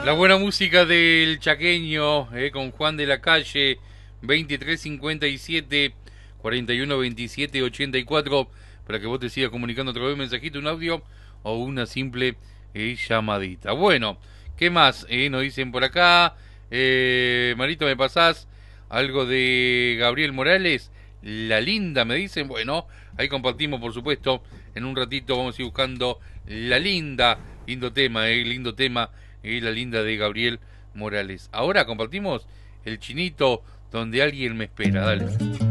La buena música del chaqueño, con Juan de la Calle, 2357 4127 84, para que vos te sigas comunicando a través de un mensajito, un audio o una simple llamadita. Bueno, ¿qué más? Nos dicen por acá, Marito, ¿me pasás algo de Gabriel Morales? La linda, me dicen. Bueno, ahí compartimos, por supuesto. En un ratito vamos a ir buscando La linda. Lindo tema, lindo tema. La linda de Gabriel Morales. Ahora compartimos El Chinito, donde alguien me espera. Dale.